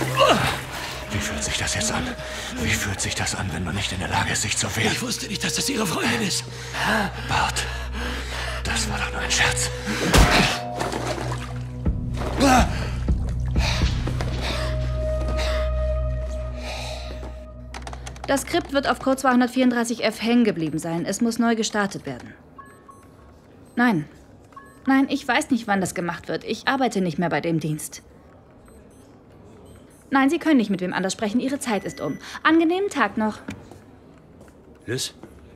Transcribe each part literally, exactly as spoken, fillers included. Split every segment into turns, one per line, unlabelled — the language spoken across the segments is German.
Wie fühlt sich das jetzt an? Wie fühlt sich das an, wenn man nicht in der Lage ist, sich zu wehren?
Ich wusste nicht, dass das Ihre Freundin ist.
Bart, das war doch nur ein Scherz.
Das Skript wird auf Code zweihundertvierunddreißig F hängen geblieben sein. Es muss neu gestartet werden. Nein. Nein, ich weiß nicht, wann das gemacht wird. Ich arbeite nicht mehr bei dem Dienst. Nein, Sie können nicht mit wem anders sprechen. Ihre Zeit ist um. Angenehmen Tag noch.
Liz?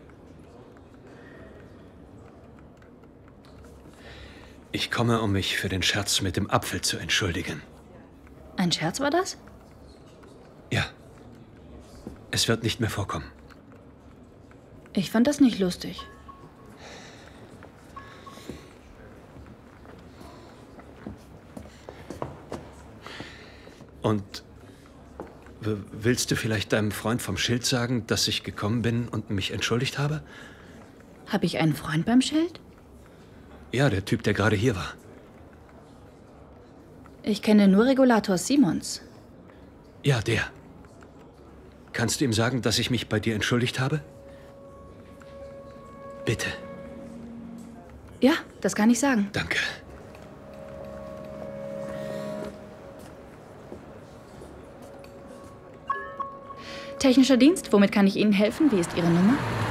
Ich komme, um mich für den Scherz mit dem Apfel zu entschuldigen.
Ein Scherz war das?
Ja. Es wird nicht mehr vorkommen.
Ich fand das nicht lustig.
Und w- willst du vielleicht deinem Freund vom Schild sagen, dass ich gekommen bin und mich entschuldigt habe?
Habe ich einen Freund beim Schild?
Ja, der Typ, der gerade hier war.
Ich kenne nur Regulator Simons.
Ja, der. Kannst du ihm sagen, dass ich mich bei dir entschuldigt habe? Bitte.
Ja, das kann ich sagen.
Danke.
Technischer Dienst, womit kann ich Ihnen helfen? Wie ist Ihre Nummer?